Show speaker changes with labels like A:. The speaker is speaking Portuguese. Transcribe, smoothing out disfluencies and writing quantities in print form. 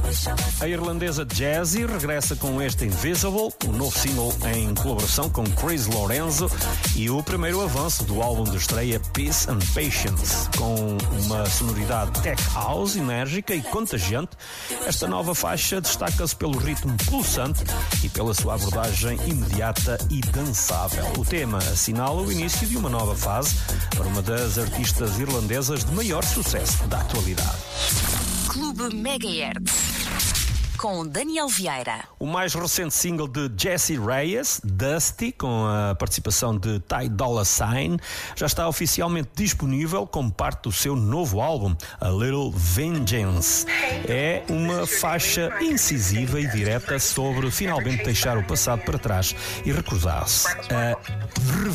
A: A irlandesa Jazzy regressa com este Invisible, o novo single em colaboração com Chris Lorenzo e o primeiro avanço do álbum de estreia Peace and Patience. Com uma sonoridade tech house enérgica e contagiante, esta nova faixa destaca-se pelo ritmo pulsante e pela sua abordagem imediata e dançável. O tema assinala o início de uma nova fase para uma das artistas irlandesas de maior sucesso da atualidade.
B: Clube Megahertz com Daniel Vieira.
A: O mais recente single de Jessie Reyes, Dusty, com a participação de Ty Dolla $ign, já está oficialmente disponível como parte do seu novo álbum, A Little Vengeance. É uma faixa incisiva e direta sobre finalmente deixar o passado para trás e recusar-se a